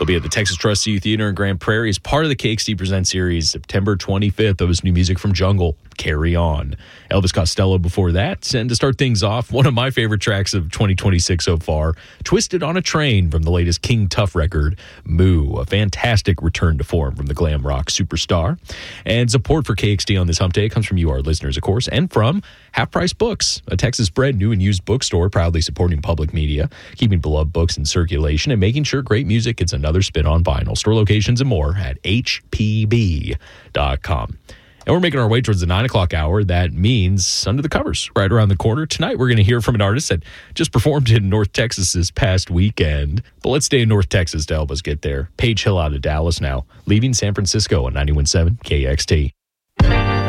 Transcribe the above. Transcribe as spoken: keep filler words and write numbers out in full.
They'll be at the Texas Trustee Theater in Grand Prairie as part of the K X T Presents series, September twenty-fifth. That was new music from Jungle, Carry On. Elvis Costello before that. And to start things off, one of my favorite tracks of twenty twenty-six so far, Twisted on a Train from the latest King Tuff record, Moo. A fantastic return to form from the glam rock superstar. And support for K X T on this hump day comes from you, our listeners, of course, and from Half Price Books, a Texas-bred new and used bookstore proudly supporting public media, keeping beloved books in circulation, and making sure great music gets another spin on vinyl. Store locations and more at H P B dot com. And we're making our way towards the nine o'clock hour. That means Under the Covers, right around the corner. Tonight, we're going to hear from an artist that just performed in North Texas this past weekend. But let's stay in North Texas to help us get there. Paige Hill out of Dallas now, leaving San Francisco on ninety-one point seven K X T.